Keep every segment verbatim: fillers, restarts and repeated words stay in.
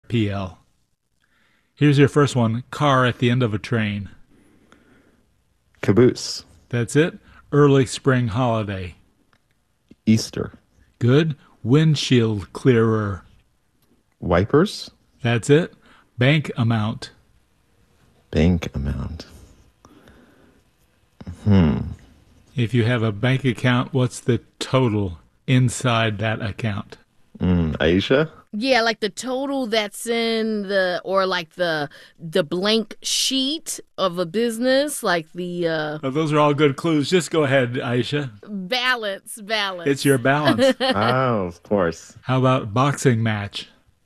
P L. Here's your first one. Car at the end of a train. Caboose. That's it. Early spring holiday. Easter. Good. Windshield clearer. Wipers. That's it. Bank amount. Bank amount. Hmm. If you have a bank account, what's the total inside that account? Mm, Aisha? Yeah, like the total that's in the, or like the the blank sheet of a business, like the uh, Oh, those are all good clues. Just go ahead, Aisha. balance, balance. It's your balance. Oh, of course. How about boxing match?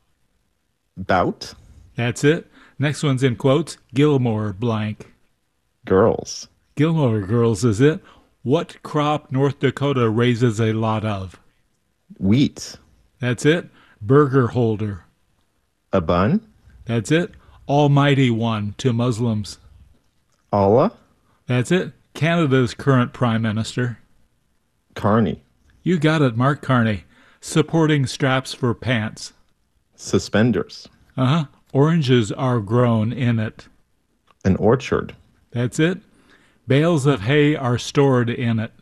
Bout. That's it. Next one's in quotes. Gilmore blank. Girls. Gilmore Girls is it. What crop North Dakota raises a lot of? Wheat. That's it. Burger holder. A bun. That's it. Almighty One to Muslims. Allah. That's it. Canada's current Prime Minister. Carney. You got it, Mark Carney. Supporting straps for pants. Suspenders. Uh-huh. Oranges are grown in it. An orchard. That's it. Bales of hay are stored in it.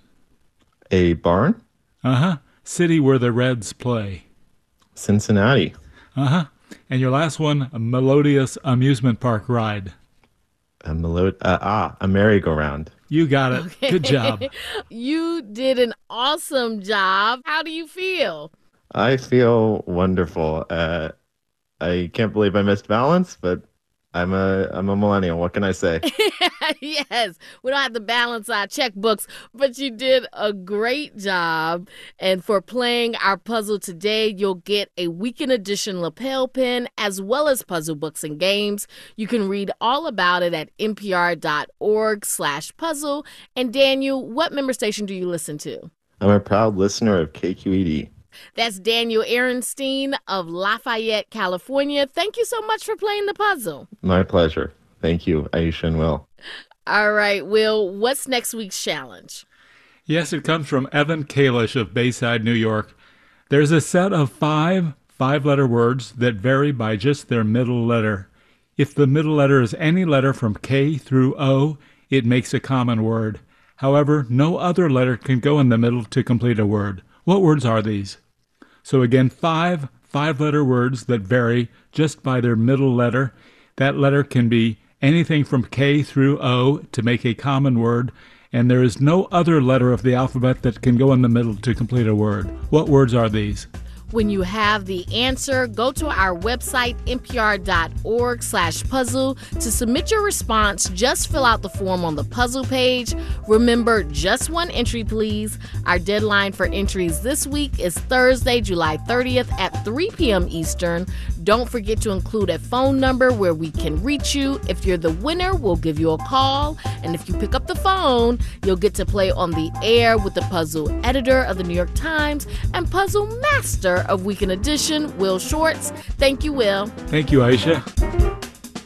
A barn. Uh-huh. City where the Reds play. Cincinnati. Uh-huh. And your last one, a melodious amusement park ride. A melod- uh, ah, a merry-go-round. You got it. Okay. Good job. You did an awesome job. How do you feel? I feel wonderful. Uh, I can't believe I missed balance, but I'm a I'm a millennial. What can I say? Yes, we don't have to balance our checkbooks, but you did a great job. And for playing our puzzle today, you'll get a weekend edition lapel pin as well as puzzle books and games. You can read all about it at npr.org slash puzzle. And Daniel, what member station do you listen to? I'm a proud listener of K Q E D. That's Daniel Ehrenstein of Lafayette, California. Thank you so much for playing the puzzle. My pleasure. Thank you, Aisha and Will. All right, Will, what's next week's challenge? Yes, it comes from Evan Kalish of Bayside, New York. There's a set of five five-letter words that vary by just their middle letter. If the middle letter is any letter from K through O, it makes a common word. However, no other letter can go in the middle to complete a word. What words are these? So again, five five-letter words that vary just by their middle letter. That letter can be anything from K through O to make a common word, and there is no other letter of the alphabet that can go in the middle to complete a word. What words are these? When you have the answer, go to our website, npr.org slash puzzle. To submit your response, just fill out the form on the puzzle page. Remember, just one entry, please. Our deadline for entries this week is Thursday, July thirtieth at three p.m. Eastern. Don't forget to include a phone number where we can reach you. If you're the winner, we'll give you a call. And if you pick up the phone, you'll get to play on the air with the puzzle editor of the New York Times and puzzle master of Weekend Edition, Will Shortz. Thank you, Will. Thank you, Aisha.